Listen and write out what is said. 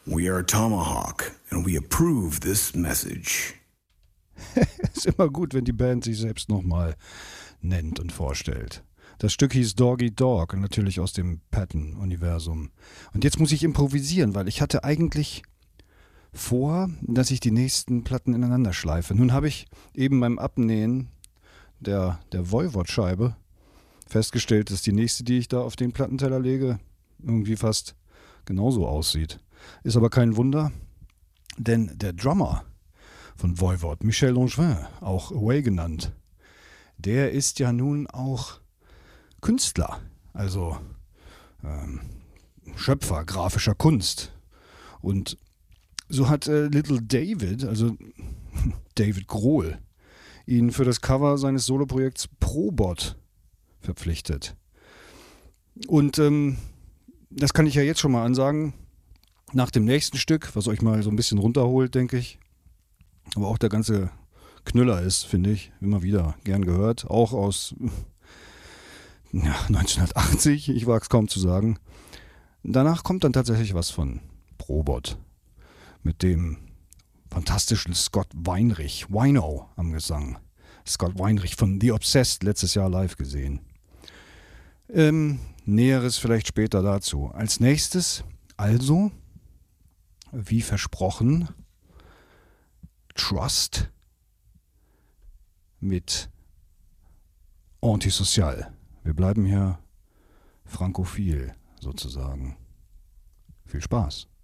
We are Tomahawk and we approve this message. Ist immer gut, wenn die Band sich selbst nochmal nennt und vorstellt. Das Stück hieß Dog Eat Dog, natürlich aus dem Patton-Universum. Und jetzt muss ich improvisieren, weil ich hatte eigentlich vor, dass ich die nächsten Platten ineinander schleife. Nun habe ich eben beim Abnähen der Voivod-Scheibe festgestellt, dass die nächste, die ich da auf den Plattenteller lege, irgendwie fast genauso aussieht. Ist aber kein Wunder, denn der Drummer von Voivod, Michel Langevin, auch Away genannt, der ist ja nun auch Künstler, also Schöpfer grafischer Kunst. Und so hat Little David, also David Grohl, ihn für das Cover seines Soloprojekts Probot verpflichtet. Und das kann ich ja jetzt schon mal ansagen. Nach dem nächsten Stück, was euch mal so ein bisschen runterholt, denke ich, aber auch der ganze Knüller ist, finde ich, immer wieder gern gehört. Auch aus 1980, ich wage es kaum zu sagen. Danach kommt dann tatsächlich was von Probot. Mit dem fantastischen Scott Weinrich, Wino am Gesang. Scott Weinrich von The Obsessed, letztes Jahr live gesehen. Näheres vielleicht später dazu. Als nächstes, also, wie versprochen, Trust mit Antisocial. Wir bleiben hier frankophil sozusagen. Viel Spaß.